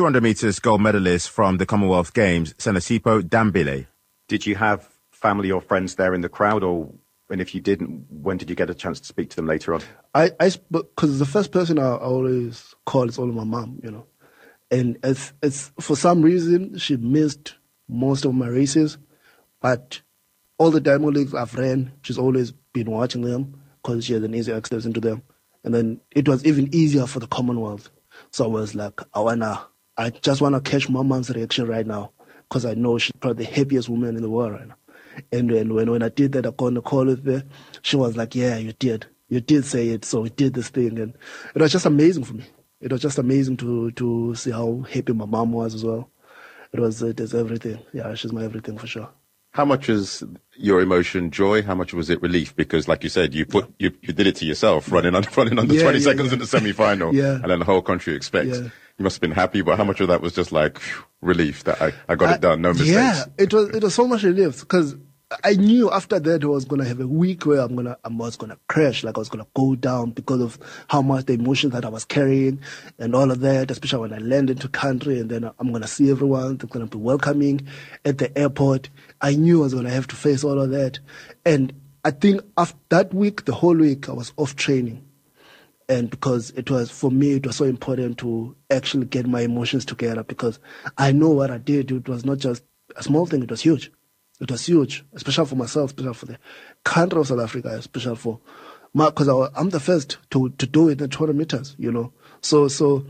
200 meters gold medalist from the Commonwealth Games, Senesipo Dambile. Did you have family or friends there in the crowd, and if you didn't, when did you get a chance to speak to them later on? Because the first person I always call is only my mom, and it's for some reason she missed most of my races, but all the Diamond Leagues I've ran, she's always been watching them because she has an easy access into them, and then it was even easier for the Commonwealth. So I was like, I just wanna catch my mom's reaction right now because I know she's probably the happiest woman in the world right now. And when I did that, I got on the call with her. She was like, "Yeah, you did say it. So we did this thing," and it was just amazing for me. It was just amazing to see how happy my mom was as well. It's everything. Yeah, she's my everything for sure. How much was your emotion joy? How much was it relief? Because, like you said, you did it to yourself, running under 20 seconds in the semi-final, and then the whole country expects. Yeah. You must have been happy, but how much of that was just like relief that I got it done, no mistakes? Yeah, it was so much relief because I knew after that I was gonna have a week where I was gonna crash, like I was gonna go down because of how much the emotions that I was carrying and all of that. Especially when I land into country and then I'm gonna see everyone. They're gonna be welcoming at the airport. I knew I was gonna have to face all of that, and I think after that week, the whole week I was off training. And because for me, it was so important to actually get my emotions together because I know what I did. It was not just a small thing. It was huge. It was huge, especially for myself, especially for the country of South Africa, especially for because I'm the first to do it in 200 meters, So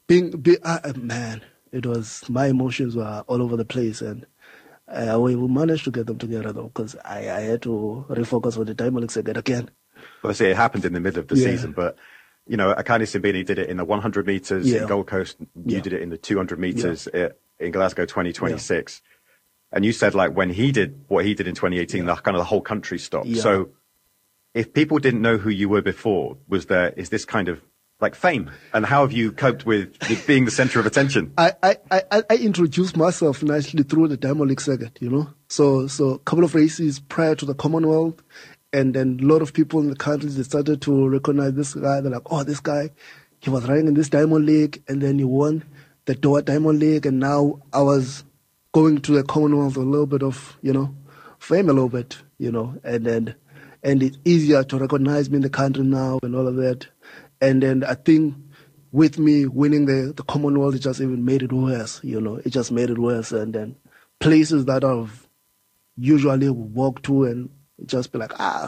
man, it was, my emotions were all over the place, and we managed to get them together though, because I had to refocus on the Diamond League circuit again. Well, I say it happened in the middle of the season, but Akani Simbine did it in the 100 meters in Gold Coast. You did it in the 200 meters in Glasgow 2026. And you said, like, when he did what he did in 2018, the whole country stopped. Yeah. So if people didn't know who you were before, is this kind of like fame? And how have you coped with being the center of attention? I introduced myself nicely through the Diamond League circuit, So a couple of races prior to the Commonwealth, and then a lot of people in the country, they started to recognize this guy. They're like, oh, this guy, he was running in this Diamond League, and then he won the Doha Diamond League, and now I was going to the Commonwealth with a little bit of, fame a little bit, and it's easier to recognize me in the country now and all of that. And then I think with me winning the Commonwealth, it just even made it worse, It just made it worse. And then places that I've usually walked to and just be like,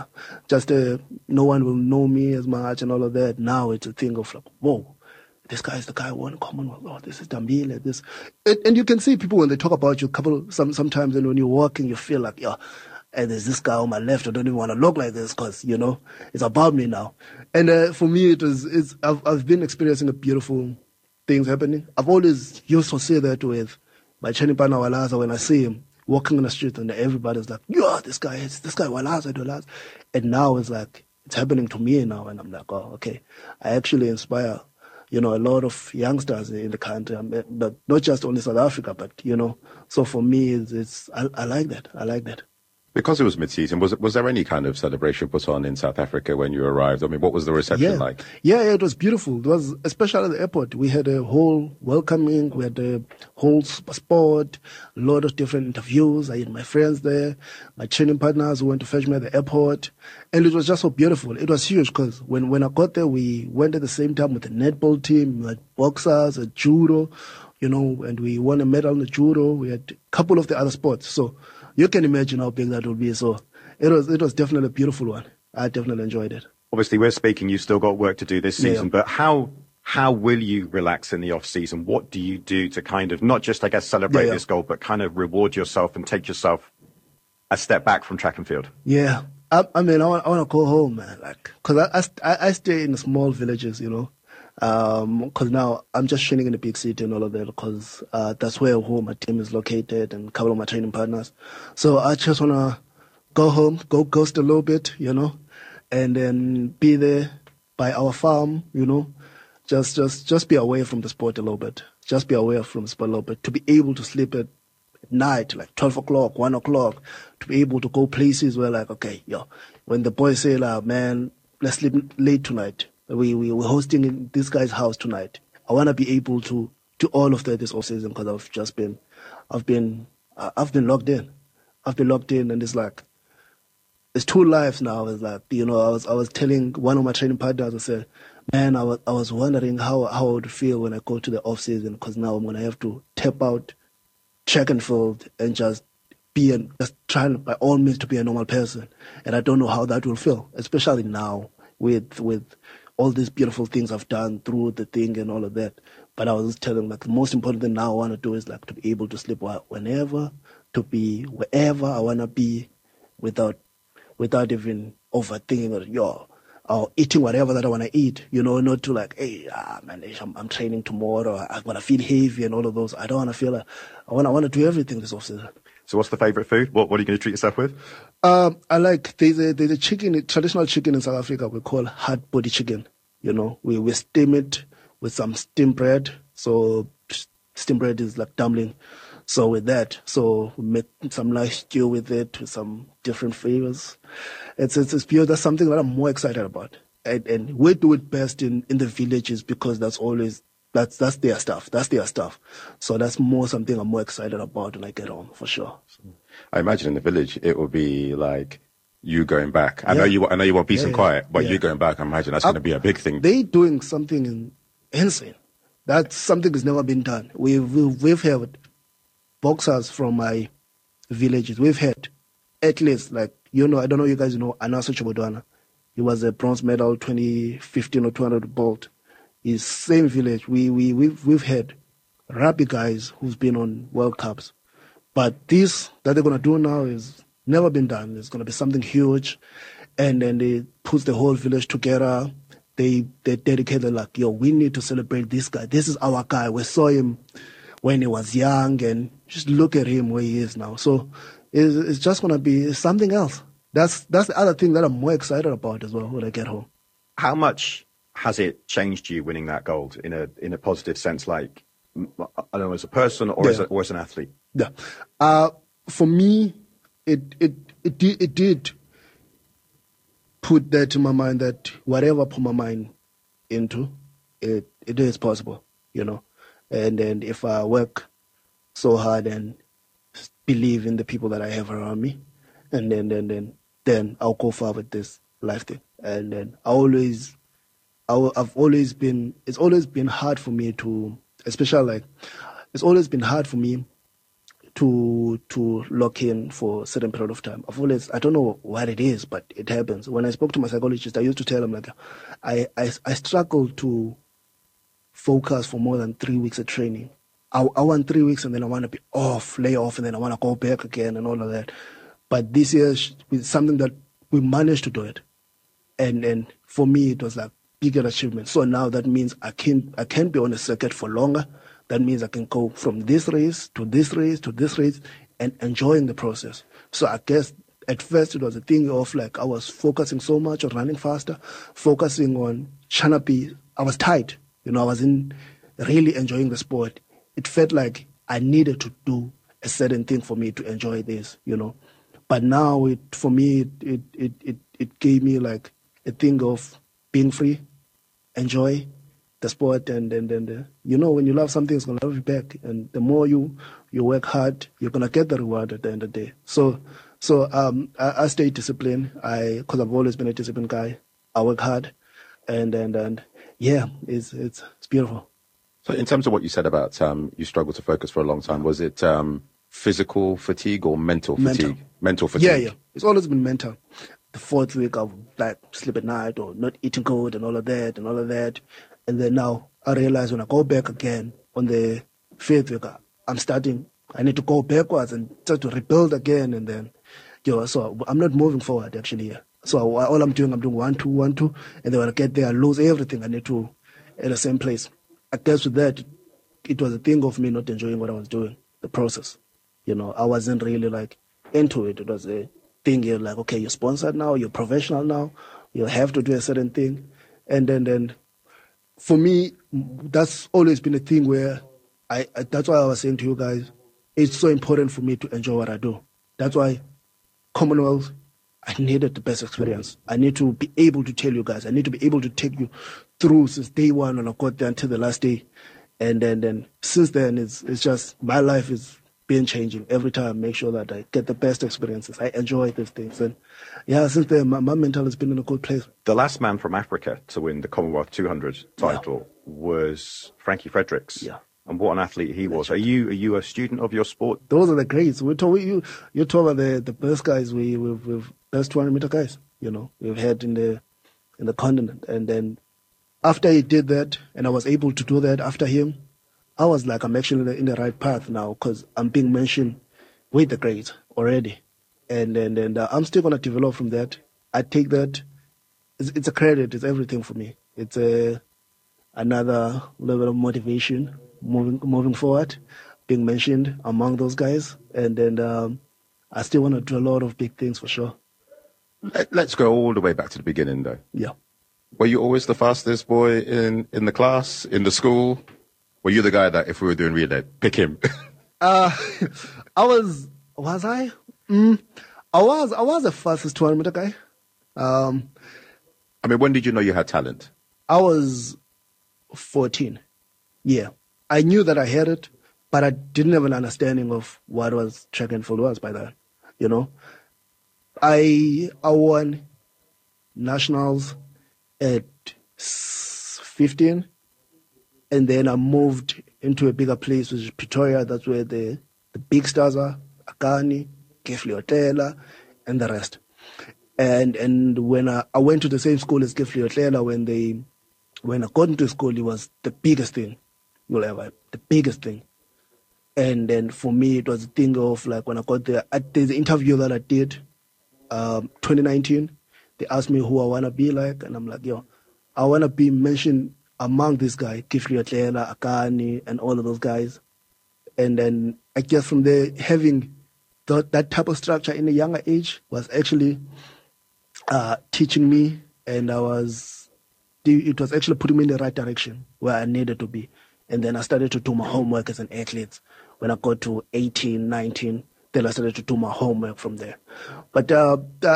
no one will know me as much and all of that. Now it's a thing of like, whoa, this guy is the guy who won Commonwealth. Oh, this is Dambile. This, and you can see people when they talk about you, sometimes, and when you're walking, you feel like, and there's this guy on my left. I don't even want to look like this because it's about me now. And for me, I've been experiencing a beautiful things happening. I've always used to say that with my Chenipana Walaza when I see him walking on the street, and everybody's like, this guy Walaza. And now it's like, it's happening to me now, and I'm like, oh, okay. I actually inspire, a lot of youngsters in the country, but not just only South Africa, but, so for me, I like that. I like that. Because it was mid-season, was there any kind of celebration put on in South Africa when you arrived? I mean, what was the reception like? Yeah, it was beautiful. It was, especially at the airport. We had a whole welcoming. We had a whole sport, a lot of different interviews. I had my friends there, my training partners who went to fetch me at the airport. And it was just so beautiful. It was huge because when I got there, we went at the same time with the netball team, like boxers, judo, and we won a medal in the judo. We had a couple of the other sports. So you can imagine how big that would be. So it was definitely a beautiful one. I definitely enjoyed it. Obviously, we're speaking, you've still got work to do this season, but how will you relax in the off season? What do you do to kind of not just, I guess, celebrate this goal, but kind of reward yourself and take yourself a step back from track and field? Yeah. I mean, I want to go home, man. Like, cause I stay in the small villages, because now I'm just training in the big city and all of that, because that's where my team is located and a couple of my training partners. So I just want to go home, go ghost a little bit, and then be there by our farm, just be away from the sport a little bit. Just be away from the sport a little bit, to be able to sleep at night, like 12 o'clock, 1 o'clock, to be able to go places where, like, okay, when the boys say, like, man, let's sleep late tonight. We're hosting in this guy's house tonight. I want to be able to to all of that this off season because I've been locked in. I've been locked in, and it's like it's two lives now. It's like, you know, I was telling one of my training partners, I said, man, I was wondering how I would feel when I go to the off season, because now I'm gonna have to tap out track and field and just try by all means to be a normal person, and I don't know how that will feel, especially now with all these beautiful things I've done through the thing and all of that. But I was telling, like, the most important thing now I want to do is like to be able to sleep whenever, to be wherever I want to be, without even overthinking or eating whatever that I want to eat. You know, not to like, hey, man, I'm training tomorrow. I'm gonna feel heavy and all of those. I don't want to feel like I want to do everything this off season. So what's the favorite food? What are you going to treat yourself with? I like, there's a chicken, traditional chicken in South Africa we call hard body chicken. You know, we steam it with some steamed bread. So steamed bread is like dumpling. So with that, so we make some nice stew with it, with some different flavors. It's pure. That's something that I'm more excited about. And we do it best in the villages, because that's their stuff. That's their stuff. So that's something I'm more excited about when I get home, for sure. I imagine in the village it will be like you going back. I know you want peace and quiet, but you going back, I imagine that's going to be a big thing. They doing something insane. That's something that's never been done. We've had boxers from my villages. We've had athletes like, you know, I don't know, you guys know Anaso Chobodwana. He was a bronze medal 2015 or 200 vault. His same village. We've had rugby guys who's been on World Cups, but this that they're gonna do now is never been done. It's gonna be something huge, and then they put the whole village together. They dedicated like, yo, we need to celebrate this guy. This is our guy. We saw him when he was young, and just look at him where he is now. So it's just gonna be something else. That's the other thing that I'm more excited about as well when I get home. How much has it changed you winning that gold in a positive sense, like, I don't know, as a person or as an athlete? Yeah. For me, it did put that in my mind, that whatever I put my mind into, it is possible, you know. And then if I work so hard and believe in the people that I have around me, and then I'll go far with this life thing. And then it's always been hard for me to, especially like, it's always been hard for me to lock in for a certain period of time. I don't know what it is, but it happens. When I spoke to my psychologist, I used to tell him, like, I struggle to focus for more than 3 weeks of training. I want 3 weeks and then I want to be lay off, and then I want to go back again and all of that. But this year is something that we managed to do it. And for me, it was like bigger achievement. So now that means I can be on a circuit for longer. That means I can go from this race to this race to this race and enjoying the process. So I guess at first it was a thing of like, I was focusing so much on running faster, focusing on trying to be, I was tight. You know, I wasn't really enjoying the sport. It felt like I needed to do a certain thing for me to enjoy this, you know. But now for me, it gave me like a thing of being free, enjoy the sport, and you know, when you love something, it's gonna love you back. And the more you work hard, you're gonna get the reward at the end of the day. So I stay disciplined. Because I've always been a disciplined guy. I work hard, and yeah, it's beautiful. So in terms of what you said about you struggled to focus for a long time, was it physical fatigue or mental fatigue? Mental fatigue. Yeah. It's always been mental. The fourth week of like sleep at night or not eating good and all of that. And then now I realize when I go back again on the fifth week, I need to go backwards and start to rebuild again. And then, so I'm not moving forward actually here. So all I'm doing 1, 2, 1, 2. And then when I get there, I lose everything. I need to at the same place. I guess with that, it was a thing of me not enjoying what I was doing, the process. You know, I wasn't really like into it. It was a thing, you're like, okay, you're sponsored now, you're professional now, you have to do a certain thing. And then for me, that's always been a thing where that's why I was saying to you guys, it's so important for me to enjoy what I do. That's why Commonwealth, I needed the best experience. I need to be able to tell you guys, I need to be able to take you through since day one when I got there until the last day. And then since then, it's just my life is been changing every time. I make sure that I get the best experiences. I enjoy these things. And yeah, since then, my mental has been in a good place. The last man from Africa to win the Commonwealth 200 title was Frankie Fredericks. Yeah. And what an athlete he was. Are you a student of your sport? Those are the greats. You're talking about the best guys, we've best 200-meter guys, we've had in the continent. And then after he did that, and I was able to do that after him, I was like, I'm actually in the right path now because I'm being mentioned with the greats already. And I'm still going to develop from that. I take that. It's a credit. It's everything for me. It's another level of motivation moving forward, being mentioned among those guys. And then I still want to do a lot of big things for sure. Let's go all the way back to the beginning, though. Yeah. Were you always the fastest boy in the class, in the school? Were you the guy that if we were doing relay, pick him? I was I? I was the fastest 200-meter guy. I mean, when did you know you had talent? I was 14. Yeah. I knew that I had it, but I didn't have an understanding of what was track and field was by then. I won nationals at 15, and then I moved into a bigger place, which is Pretoria. That's where the big stars are, Akani, Kefli Otela, and the rest. And when I went to the same school as Kefli Otela, when I got into school, it was the biggest thing you'll ever, the biggest thing. And then for me, it was a thing of like when I got there, there's an interview that I did, 2019. They asked me who I want to be like, and I'm like, I want to be mentioned among this guy, Kefli Otela, Akani, and all of those guys. And then I guess from there, having that type of structure in a younger age was actually teaching me, and it was actually putting me in the right direction where I needed to be. And then I started to do my homework as an athlete. When I got to 18, 19, then I started to do my homework from there. But I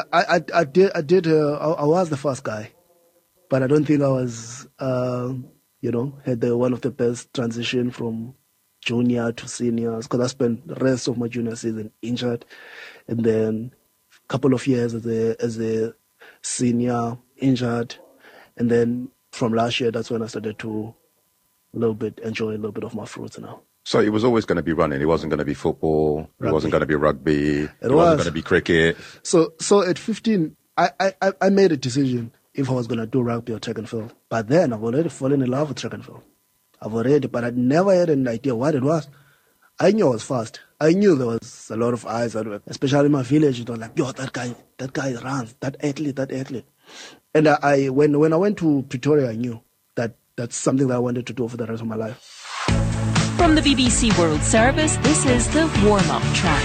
was the first guy, but I don't think I was, had one of the best transition from junior to seniors, because I spent the rest of my junior season injured, and then a couple of years as a senior injured, and then from last year, that's when I started to enjoy a little bit of my fruits now. So it was always going to be running. It wasn't going to be football. Rugby. It wasn't going to be rugby. It wasn't going to be cricket. So at 15, I made a decision if I was going to do rugby or track and field. But then I've already fallen in love with track and field. But I never had an idea what it was. I knew I was fast. I knew there was a lot of eyes that were, especially in my village, like, that guy runs, that athlete. And when I went to Pretoria, I knew that that's something that I wanted to do for the rest of my life. From the BBC World Service, this is the warm-up track.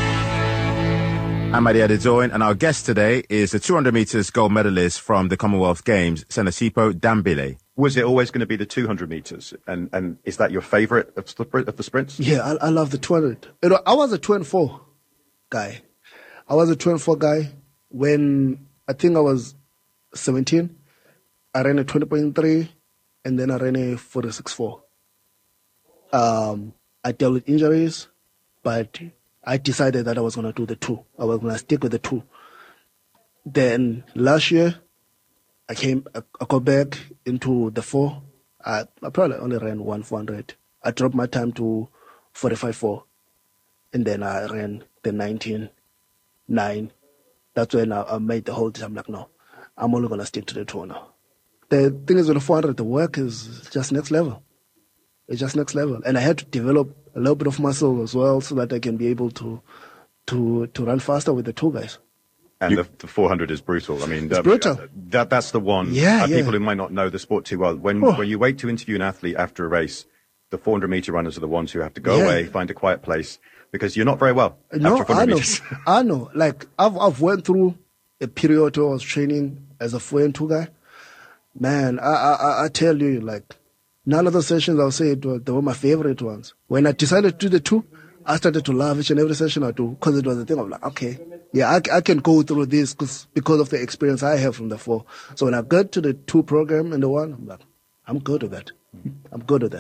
I'm Adi Adedoyin, and our guest today is the 200 metres gold medalist from the Commonwealth Games, Senesipo Dambile. Was it always going to be the 200 metres? And is that your favourite of the sprints? Yeah, I love the 200. I was a 204 guy. When I think I was 17. I ran a 20.3, and then I ran a 46.4. I dealt with injuries, but I decided that I was going to do the 2. I was going to stick with the 2. Then last year, I got back into the 4. I probably only ran 1,400. I dropped my time to 45.4, and then I ran the 19.9. That's when I made the whole time. I'm like, no, I'm only going to stick to the 2 now. The thing is with the 400, the work is just next level. It's just next level. And I had to develop a little bit of muscle as well so that I can be able to run faster with the 2 guys. And the 400 is brutal. I mean, it's brutal. That's the one. Yeah, people who might not know the sport too well. When you wait to interview an athlete after a race, the 400-meter runners are the ones who have to go away, find a quiet place, because you're not very well after 400 meters. I know. Like, I've went through a period where I was training as a 4 and 2 guy. Man, I tell you, like, none of the sessions I'll say they were my favorite ones. When I decided to do the 2, I started to love each and every session I do, because it was a thing of like, okay, yeah, I can go through this because of the experience I have from the 4. So when I got to the 2 program and the 1, I'm like, I'm good with that.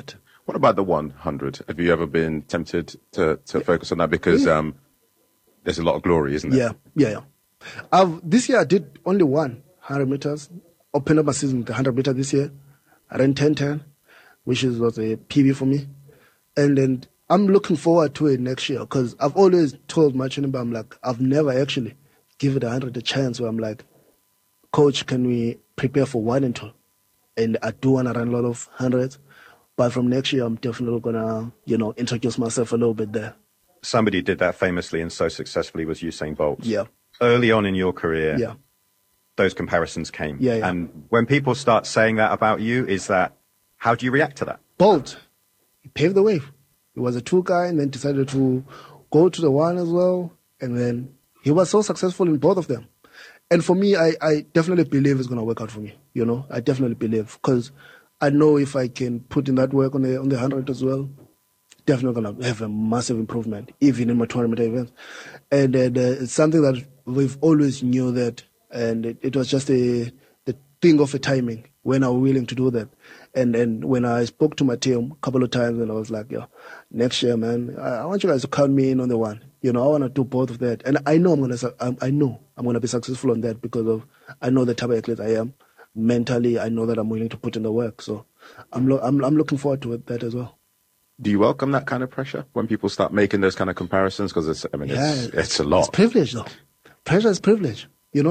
What about the 100? Have you ever been tempted to focus on that? Because there's a lot of glory, isn't there? Yeah. This year I did only 100 meters. Opened up my season with the 100 meter this year. I ran 10:10, which was a PB for me. And then I'm looking forward to it next year because I've always told my trainer, I'm like, I've never actually given the 100 a chance where I'm like, Coach, can we prepare for 1 and 2? And I do want to run a lot of 100s. But from next year, I'm definitely going to, introduce myself a little bit there. Somebody who did that famously and so successfully was Usain Bolt. Yeah. Early on in your career, those comparisons came. Yeah. And when people start saying that about you, how do you react to that? Bolt, he paved the way. He was a 2 guy and then decided to go to the 1 as well. And then he was so successful in both of them. And for me, I definitely believe it's going to work out for me. I definitely believe because I know if I can put in that work on the 100 as well, definitely going to have a massive improvement, even in my 200-meter events. And it's something that we've always knew that, and it was just the thing of a timing when I was willing to do that. And when I spoke to my team a couple of times, and I was like, next year, man, I want you guys to count me in on the 1. I want to do both of that. And I know I'm going to be successful on that because I know the type of athlete I am. Mentally, I know that I'm willing to put in the work. So I'm looking forward to that as well. Do you welcome that kind of pressure when people start making those kind of comparisons? Because it's a lot. It's privilege, though. Pressure is privilege.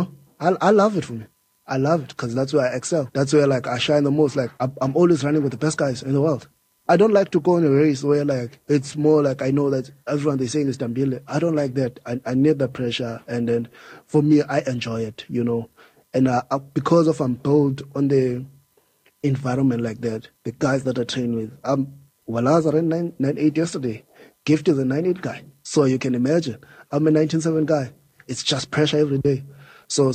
I love it for me. I love it because that's where I excel. That's where I shine the most. I'm always running with the best guys in the world. I don't like to go in a race where it's more I know that everyone they're saying is Dambile. I don't like that. I need that pressure, and then for me, I enjoy it. And because I'm built on the environment like that, the guys that I train with. Walaza ran 9.8 yesterday. Gift is a 9.8 guy, so you can imagine. I'm a 19.7 guy. It's just pressure every day. So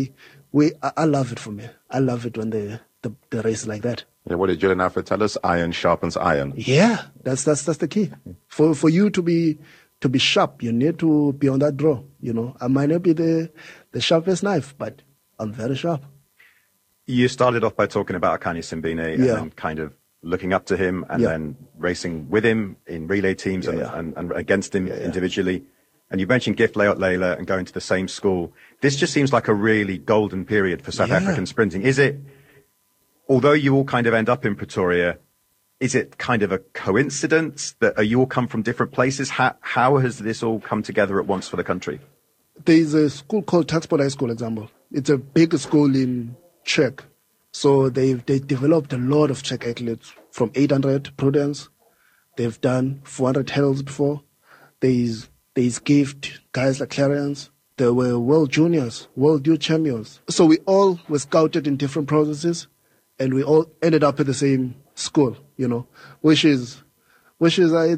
I love it for me. I love it when the race is like that. Yeah, what did Gillian Alfred tell us? Iron sharpens iron. Yeah, that's the key. For you to be sharp, you need to be on that draw. I might not be the sharpest knife, but I'm very sharp. You started off by talking about Akani Simbine and then kind of looking up to him and then racing with him in relay teams and against him individually. And you mentioned Gift Leila and going to the same school. This just seems like a really golden period for South African sprinting. Is it, although you all kind of end up in Pretoria, is it kind of a coincidence that you all come from different places? How has this all come together at once for the country? There's a school called Taxport High School, example. It's a big school in Czech. So they developed a lot of Czech athletes from 800 Prudence. They've done 400 hurdles before. There's Gift, guys like Clarence. There were world juniors, world youth champions. So we all were scouted in different processes, and we all ended up at the same school, which is we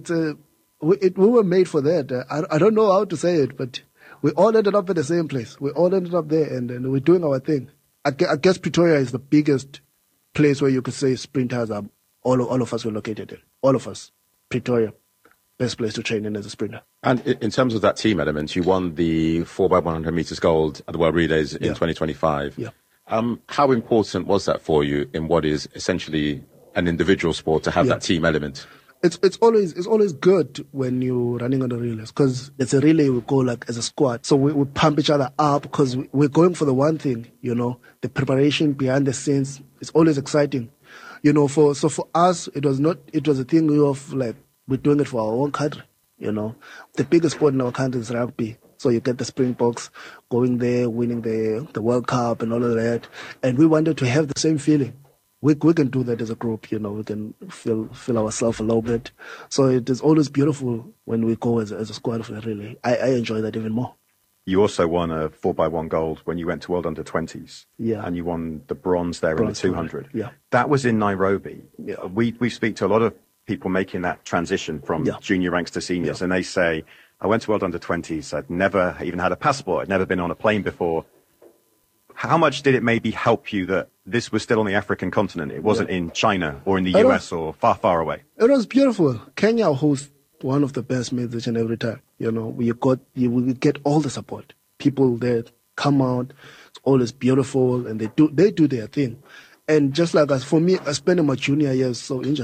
were made for that. I don't know how to say it, but we all ended up at the same place. We all ended up there, and we're doing our thing. I guess Pretoria is the biggest place where you could say sprinters are. All of us were located in. All of us, Pretoria. Best place to train in as a sprinter. And in terms of that team element, you won the 4x100 meters gold at the World Relays in 2025. Yeah. How important was that for you in what is essentially an individual sport to have that team element? It's always good when you're running on the relays because it's a relay we go as a squad. So we pump each other up because we're going for the one thing, the preparation behind the scenes is always exciting. For us, it was a thing of we're doing it for our own country, The biggest sport in our country is rugby. So you get the Springboks going there, winning the World Cup and all of that. And we wanted to have the same feeling. We can do that as a group, we can feel ourselves a little bit. So it is always beautiful when we go as a squad for the relay. I enjoy that even more. You also won a 4x1 gold when you went to World Under-20s. Yeah. And you won the bronze there in the 200. Yeah. That was in Nairobi. Yeah. We speak to a lot of people making that transition from junior ranks to seniors, and they say, I went to World Under-20s, I'd never even had a passport, I'd never been on a plane before. How much did it maybe help you that this was still on the African continent? It wasn't in China or in the US or far, far away. It was beautiful. Kenya hosts one of the best meets each and every time. You will get all the support. People there come out, it's always beautiful, and they do their thing. And just like us, for me, I spent my junior years so injured.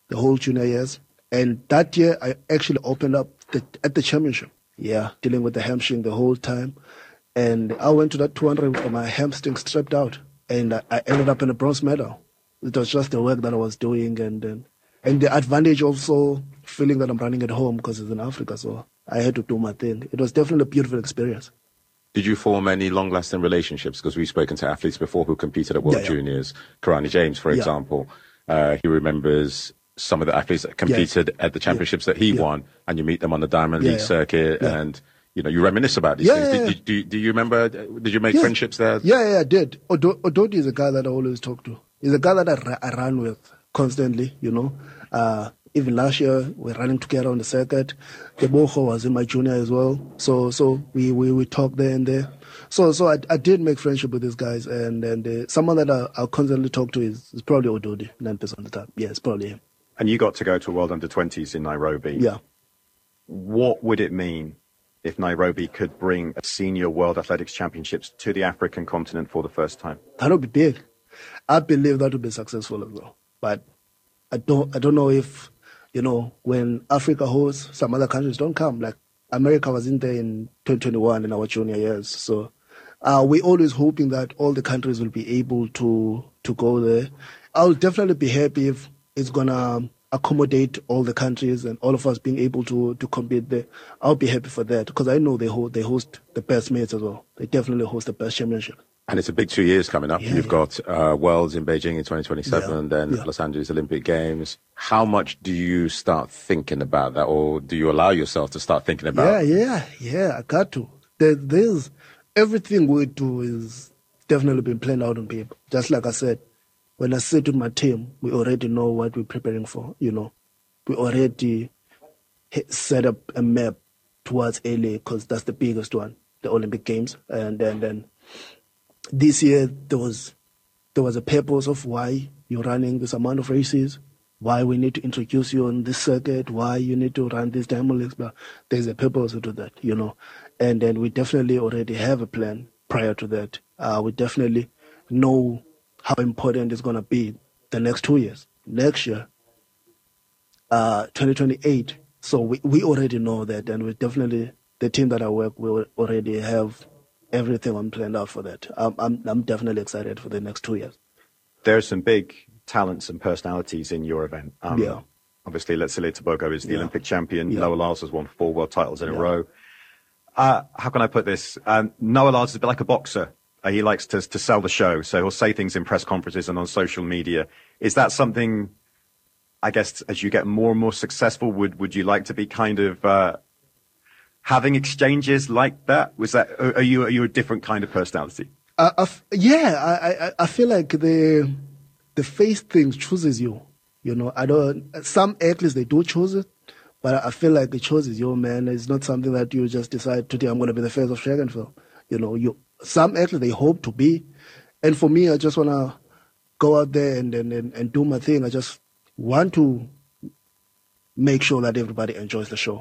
the whole junior years. And that year, I actually opened up at the championship. Yeah, dealing with the hamstring the whole time. And I went to that 200 with my hamstring stripped out. And I ended up in a bronze medal. It was just the work that I was doing. And the advantage also feeling that I'm running at home because it's in Africa. So I had to do my thing. It was definitely a beautiful experience. Did you form any long-lasting relationships? Because we've spoken to athletes before who competed at World Juniors. Karani James, for example, he remembers some of the athletes that competed at the championships that he won, and you meet them on the Diamond League circuit, and you reminisce about these things. Do you remember? Did you make friendships there? Yeah, I did. Ododi is a guy that I always talk to. He's a guy that I run with constantly. Even last year, we're running together on the circuit. Tebogo was in my junior as well. So we talk there and there. So I did make friendship with these guys. And someone that I'll constantly talk to is probably Ododi, 9% of the time. Yeah, it's probably him. And you got to go to World Under-20s in Nairobi. Yeah. What would it mean if Nairobi could bring a senior World Athletics Championships to the African continent for the first time? That would be big. I believe that would be successful as well. But I don't know if, when Africa hosts, some other countries don't come. Like America was in there in 2021 in our junior years. So we're always hoping that all the countries will be able to go there. I'll definitely be happy if it's going to accommodate all the countries and all of us being able to compete there. I'll be happy for that because I know they host the best meets as well. They definitely host the best championship. And it's a big 2 years coming up. You've got Worlds in Beijing in 2027, then Los Angeles Olympic Games. How much do you start thinking about that, or do you allow yourself to start thinking about it? Yeah, I got to. There's everything we do is definitely been planned out on paper. Just like I said, when I sit with my team, we already know what we're preparing for, We already set up a map towards LA because that's the biggest one, the Olympic Games. And then this year, there was a purpose of why you're running this amount of races, why we need to introduce you on this circuit, why you need to run these Diamond Leagues. But there's a purpose to do that, And then we definitely already have a plan prior to that. We definitely know how important it's going to be the next 2 years. Next year, 2028. So we already know that, and we definitely, the team that I work will already have everything on planned out for that. I'm definitely excited for the next 2 years. There are some big talents and personalities in your event. Obviously, Letsile Tebogo is the Olympic champion. Noah Lyles has won 4 world titles in a row. How can I put this? Noah Lyles is a bit like a boxer. He likes to sell the show, so he'll say things in press conferences and on social media. Is that something, I guess, as you get more and more successful, would you like to be kind of having exchanges like that? Are you a different kind of personality? I feel like the face thing chooses you. Some athletes they do choose it, but I feel like the choice is your man. It's not something that you just decide today I'm going to be the face of track and field. Some athletes they hope to be, and for me, I just want to go out there and do my thing. I just want to make sure that everybody enjoys the show.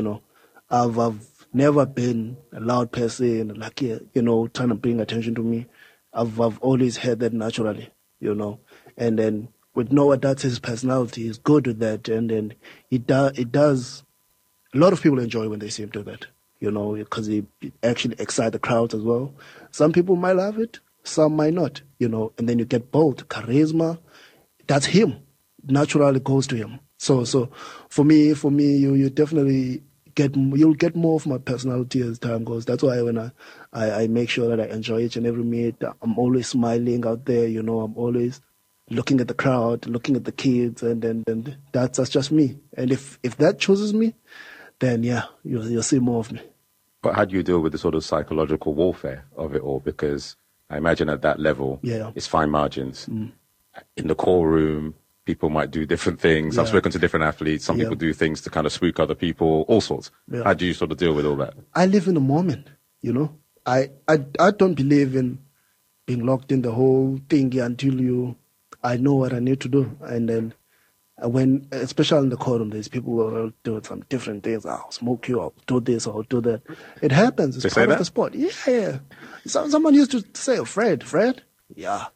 I've never been a loud person, like, trying to bring attention to me. I've always had that naturally, And then with Noah, that's his personality. He's good with that. And then it does, a lot of people enjoy when they see him do that, because he actually excites the crowds as well. Some people might love it, some might not, and then you get both. Charisma, that's him. Naturally goes to him. So for me, you definitely you'll get more of my personality as time goes. That's why when I make sure that I enjoy each and every meet, I'm always smiling out there, I'm always looking at the crowd, looking at the kids, and that's just me. And if that chooses me, then you'll see more of me. But how do you deal with the sort of psychological warfare of it all? Because I imagine at that level, it's fine margins. In the call room, people might do different things. I've spoken to different athletes. Some people do things to kind of spook other people, all sorts. How do you sort of deal with all that? I live in the moment, I don't believe in being locked in the whole thing until I know what I need to do. And then when, especially in the courtroom, there's people who will do some different things. I'll smoke you, I'll do this, I'll do that. It happens. It's part of the sport. Yeah. Someone used to say, Fred. Yeah.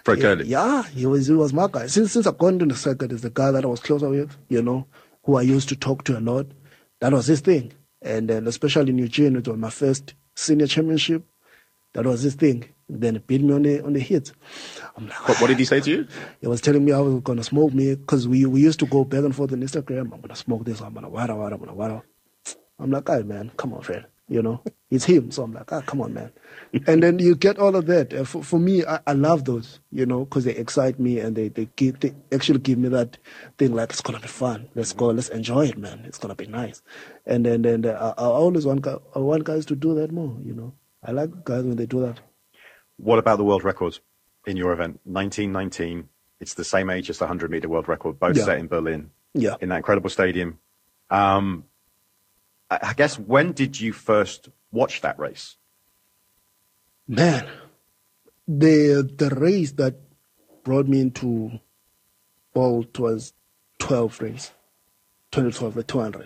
Fred Kerley? Yeah, he was my guy. Since I've gone to the circuit, is the guy that I was closer with, you know, who I used to talk to a lot. That was his thing. And then especially in Eugene, it was my first senior championship. That was his thing. Then he beat me on the hits. I'm like, what did he say to you? He was telling me I was going to smoke me, because we used to go back and forth on Instagram. I'm going to smoke this, I'm going to wada. I'm like, hey, man, come on, friend. You know, it's him. So I'm like, come on, man. And then you get all of that. For me, I love those, you know, because they excite me, and they actually give me that thing like, it's going to be fun. Let's go, let's enjoy it, man. It's going to be nice. And then I always want guys to do that more, you know. I like guys when they do that. What about the world records in your event? 1919, it's the same age as the 100-meter world record, both set in Berlin. Yeah. In that incredible stadium. I guess, when did you first watch that race? Man, the race that brought me into Bolt was 2012, the 200.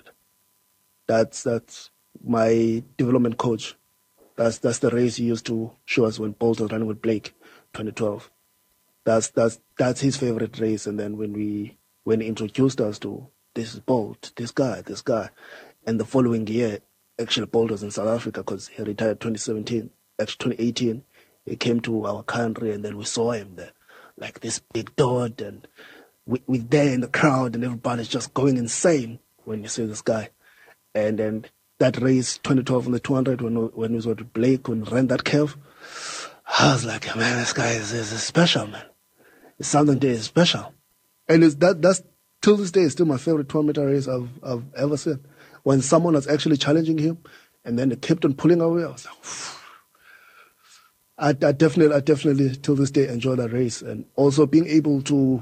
That's my development coach. That's the race he used to show us when Bolt was running with Blake, 2012. That's his favorite race. And then when he introduced us to, this is Bolt, this guy. And the following year, actually Bolt was in South Africa, because he retired 2017. Actually 2018, he came to our country, and then we saw him there, like this big dot, and we're there in the crowd, and everybody's just going insane when you see this guy. And then that race, 2012 on the 200, when he was with Blake, when he ran that curve, I was like, man, this guy is special, man. It's something that is special. And that's till this day, it's still my favorite 200-meter race I've ever seen. When someone was actually challenging him, and then they kept on pulling away, I was like, phew. I definitely till this day enjoy that race. And also being able to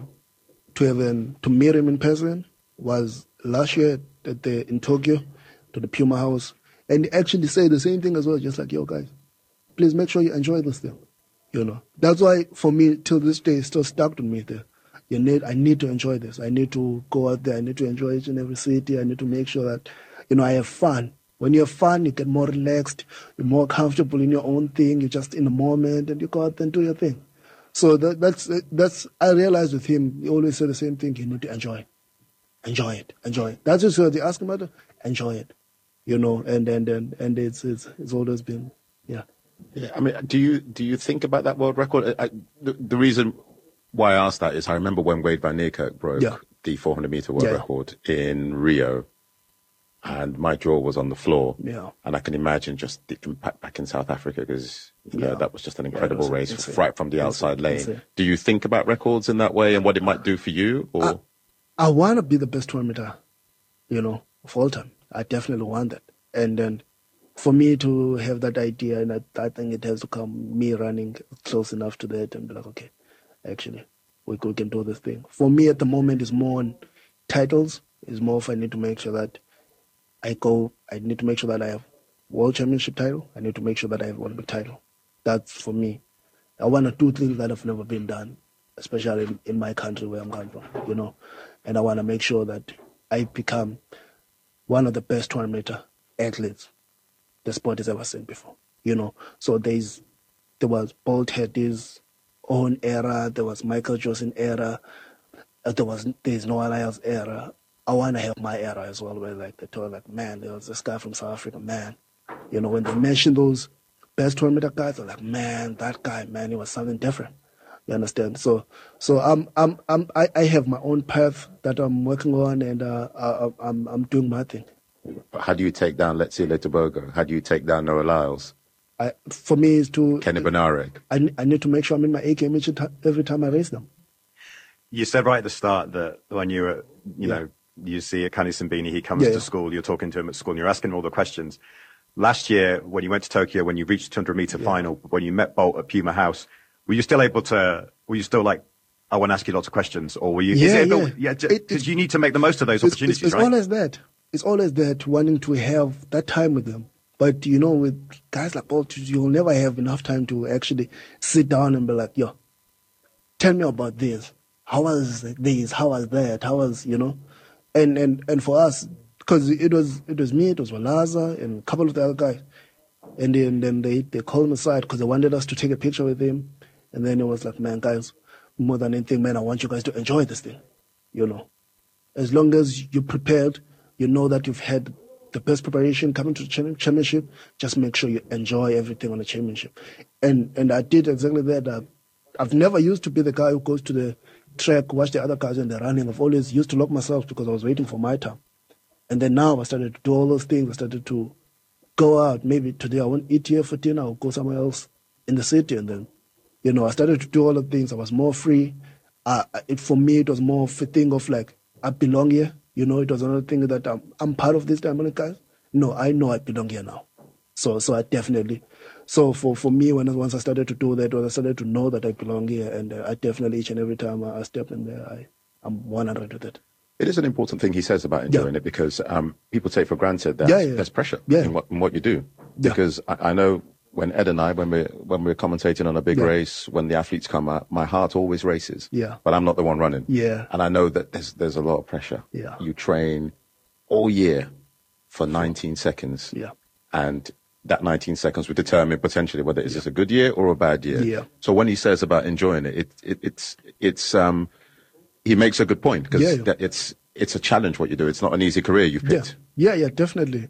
meet him in person was last year in Tokyo, to the Puma House, and he actually say the same thing as well, just like, yo guys, please make sure you enjoy this thing, you know. That's why for me till this day it's still stuck to me there. I need to enjoy this. I need to go out there. I need to enjoy each and every city. I need to make sure that, you know, I have fun. When you have fun, you get more relaxed. You're more comfortable in your own thing. You're just in the moment, and you go out there and do your thing. So that's I realized with him, he always said the same thing. You need to enjoy it. Enjoy it. That's just what they ask him about. Enjoy it. You know, and it's always been, yeah. I mean, do you think about that world record? The reason why I asked that is I remember when Wade van Niekerk broke the 400-meter world record in Rio, and my jaw was on the floor. Yeah. And I can imagine just the impact back in South Africa, because you know, that was just an incredible race right from the outside lane. Do you think about records in that way and what it might do for you? Or I want to be the best 200-meter, you know, of all time. I definitely want that. And then for me to have that idea, and I think it has to come me running close enough to that and be like, okay, actually, we can do this thing. For me at the moment, it's more on titles. It's more if I need to make sure that I need to make sure that I have world championship title. I need to make sure that I have Olympic title. That's for me. I want to do things that have never been done, especially in my country where I'm coming from, you know. And I want to make sure that I become one of the best 200-meter athletes the sport has ever seen before, you know. So there was Bolt had his own era, there was Michael Johnson era, there's Noah Lyles era. I want to have my era as well, where like they told like, man, there was this guy from South Africa, man. You know, when they mentioned those best 200-meter guys, they're like, man, that guy, man, he was something different. You understand? So I have my own path that I'm working on, and I'm doing my thing. How do you take down Letsie Letebogo? How do you take down Noah Lyles? For me, is to Kenny Benarek. I need to make sure I'm in my A game every time I race them. You said right at the start that when you were, you know, you see Akani Simbine, he comes to school, you're talking to him at school, and you're asking him all the questions. Last year, when you went to Tokyo, when you reached the 200-meter final, when you met Bolt at Puma House, were you still like, I want to ask you lots of questions? Or were you, because you need to make the most of those opportunities, it's right? Always that. It's always that, wanting to have that time with them. But, you know, with guys like Bolt, you'll never have enough time to actually sit down and be like, yo, tell me about this. How was this? How was that? How was, you know? And for us, because it was me, it was Walaza, and a couple of the other guys. And then they called him aside because they wanted us to take a picture with him. And then it was like, man, guys, more than anything, man, I want you guys to enjoy this thing, you know. As long as you're prepared, you know that you've had the best preparation coming to the championship, just make sure you enjoy everything on the championship. And I did exactly that. I've never used to be the guy who goes to the track, watch the other guys when they're running. I've always used to lock myself because I was waiting for my time. And then now I started to do all those things. I started to go out. Maybe today I won't eat here for dinner. I'll go somewhere else in the city. And then, you know, I started to do all the things. I was more free. For me, it was more of a thing of like, I belong here. You know, it was another thing that I'm part of this Diamond guys. No, I know I belong here now. So I definitely. So for me, once I started to do that, I started to know that I belong here, and I definitely each and every time I step in there, I'm 100 with it. It is an important thing he says about enjoying it, because people take for granted that there's pressure in what you do. Because I know when Ed and I, when we're commentating on a big race, when the athletes come out, my heart always races. Yeah. But I'm not the one running. Yeah. And I know that there's a lot of pressure. Yeah. You train all year for 19 seconds. Yeah. And that 19 seconds will determine potentially whether it's just a good year or a bad year. Yeah. So when he says about enjoying it, it's he makes a good point, because it's a challenge what you do. It's not an easy career you've picked. Yeah, definitely.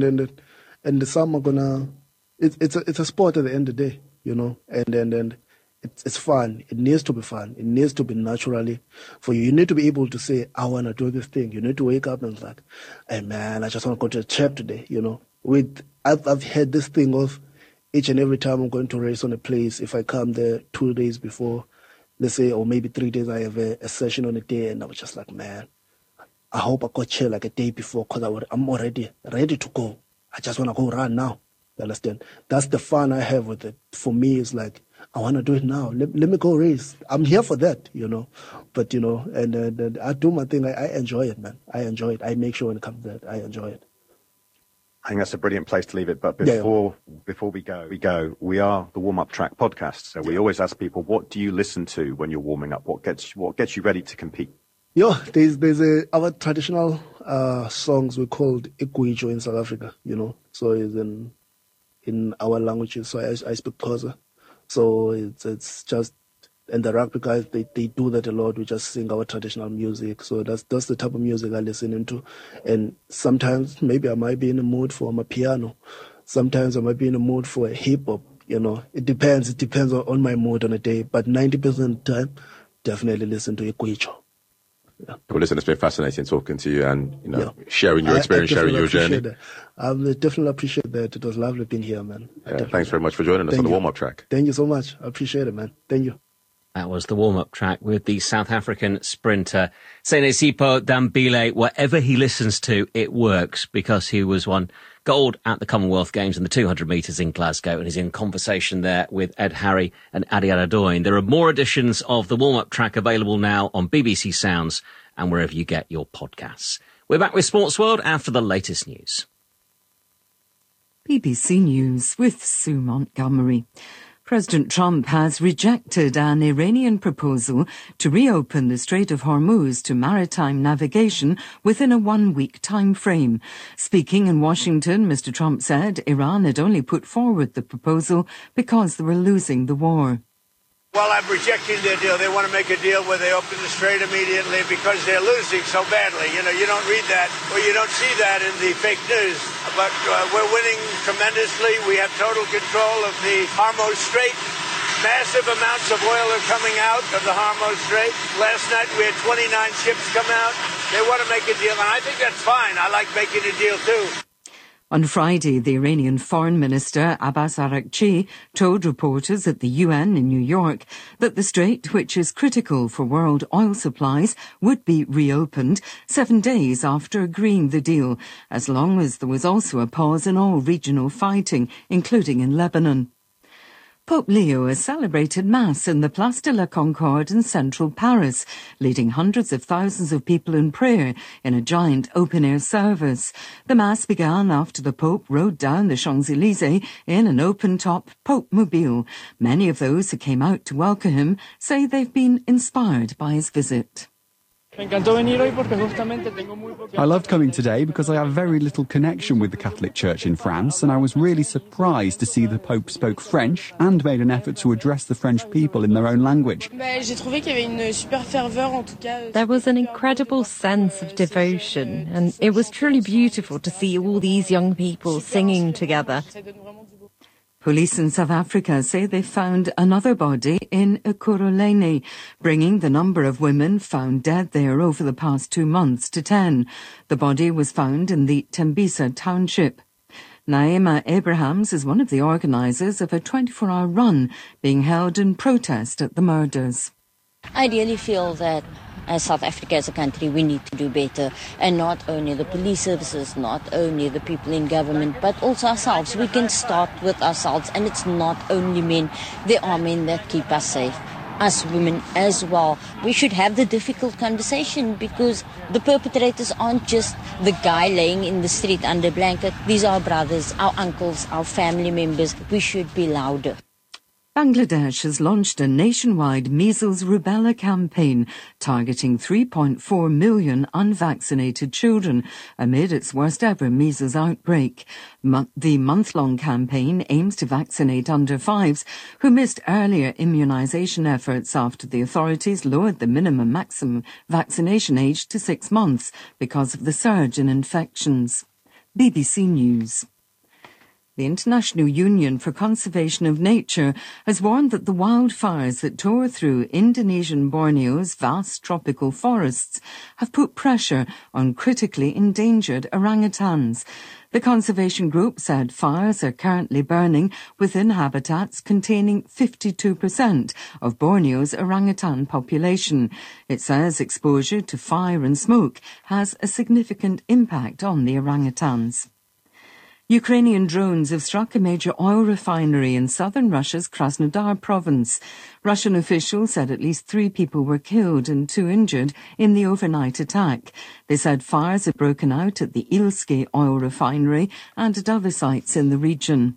And some are gonna. It's a sport at the end of the day, you know, and it's fun. It needs to be fun. It needs to be naturally for you. You need to be able to say, I want to do this thing. You need to wake up and it's like, hey man, I just want to go to the chap today, you know. I've had this thing of each and every time I'm going to race on a place, if I come there 2 days before, let's say, or maybe 3 days, I have a session on a day, and I was just like, man, I hope I got here like a day before, because I'm already ready to go. I just want to go run now. You understand? That's the fun I have with it. For me, it's like, I want to do it now. Let me go race. I'm here for that, you know. But, you know, and I do my thing. I enjoy it, man. I enjoy it. I make sure when it comes to that, I enjoy it. I think that's a brilliant place to leave it. But before we go, we are the Warm Up Track podcast. So we always ask people, what do you listen to when you're warming up? What gets you ready to compete? There's our traditional songs we called Iguijo in South Africa, you know. So it's in our languages. So I speak Xhosa. So it's just, and the rugby guys, they do that a lot. We just sing our traditional music. So that's the type of music I listen into. And sometimes maybe I might be in a mood for my piano. Sometimes I might be in a mood for a hip hop, you know. It depends. It depends on my mood on a day. But 90% of the time, definitely listen to Iguijo. Yeah. Well, listen, it's been fascinating talking to you and, you know, sharing your experience, sharing your journey. I definitely appreciate that. It was lovely being here, man. Thanks very much for joining us on the warm-up track. Thank you so much. I appreciate it, man. Thank you. That was the warm-up track with the South African sprinter Sinesipho Dambile. Whatever he listens to, it works, because he won gold at the Commonwealth Games in the 200 metres in Glasgow, and is in conversation there with Ed Harry and Adi Aradoin. There are more editions of the warm-up track available now on BBC Sounds and wherever you get your podcasts. We're back with Sports World after the latest news. BBC News with Sue Montgomery. President Trump has rejected an Iranian proposal to reopen the Strait of Hormuz to maritime navigation within a 1-week time frame. Speaking in Washington, Mr. Trump said Iran had only put forward the proposal because they were losing the war. Well, I'm rejecting their deal. They want to make a deal where they open the strait immediately because they're losing so badly. You know, you don't read that or you don't see that in the fake news. But we're winning tremendously. We have total control of the Hormuz Strait. Massive amounts of oil are coming out of the Hormuz Strait. Last night we had 29 ships come out. They want to make a deal, and I think that's fine. I like making a deal, too. On Friday, the Iranian Foreign Minister Abbas Araghchi told reporters at the UN in New York that the strait, which is critical for world oil supplies, would be reopened 7 days after agreeing the deal, as long as there was also a pause in all regional fighting, including in Lebanon. Pope Leo has celebrated Mass in the Place de la Concorde in central Paris, leading hundreds of thousands of people in prayer in a giant open-air service. The Mass began after the Pope rode down the Champs-Élysées in an open-top Pope-mobile. Many of those who came out to welcome him say they've been inspired by his visit. I loved coming today because I have very little connection with the Catholic Church in France, and I was really surprised to see the Pope spoke French and made an effort to address the French people in their own language. There was an incredible sense of devotion, and it was truly beautiful to see all these young people singing together. Police in South Africa say they found another body in Ekurhuleni, bringing the number of women found dead there over the past 2 months to 10. The body was found in the Tembisa township. Naima Abrahams is one of the organisers of a 24-hour run being held in protest at the murders. I really feel that as South Africa as a country, we need to do better. And not only the police services, not only the people in government, but also ourselves. We can start with ourselves. And it's not only men. There are men that keep us safe. Us women as well. We should have the difficult conversation because the perpetrators aren't just the guy laying in the street under a blanket. These are our brothers, our uncles, our family members. We should be louder. Bangladesh has launched a nationwide measles rubella campaign targeting 3.4 million unvaccinated children amid its worst ever measles outbreak. The month-long campaign aims to vaccinate under 5s who missed earlier immunisation efforts after the authorities lowered the maximum vaccination age to 6 months because of the surge in infections. BBC News. The International Union for Conservation of Nature has warned that the wildfires that tore through Indonesian Borneo's vast tropical forests have put pressure on critically endangered orangutans. The conservation group said fires are currently burning within habitats containing 52% of Borneo's orangutan population. It says exposure to fire and smoke has a significant impact on the orangutans. Ukrainian drones have struck a major oil refinery in southern Russia's Krasnodar province. Russian officials said at least 3 people were killed and 2 injured in the overnight attack. They said fires had broken out at the Ilske oil refinery and at other sites in the region.